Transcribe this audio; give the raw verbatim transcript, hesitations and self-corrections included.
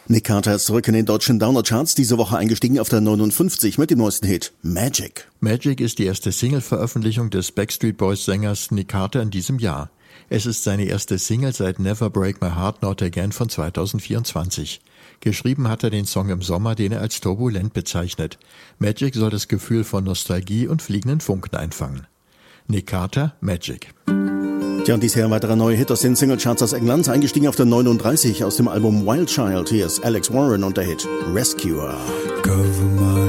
Nick Carter ist zurück in den deutschen Downer-Charts, diese Woche eingestiegen auf der neunundfünfzig mit dem neuesten Hit Magic. Magic ist die erste Single-Veröffentlichung des Backstreet Boys-Sängers Nick Carter in diesem Jahr. Es ist seine erste Single seit Never Break My Heart Not Again von zweitausendvierundzwanzig. Geschrieben hat er den Song im Sommer, den er als turbulent bezeichnet. Magic soll das Gefühl von Nostalgie und fliegenden Funken einfangen. Nick Carter, Magic. Ja, und dies hier ein weiterer neuer Hit aus den Singlecharts aus England, eingestiegen auf der neununddreißig aus dem Album Wild Child. Hier ist Alex Warren und der Hit Rescuer.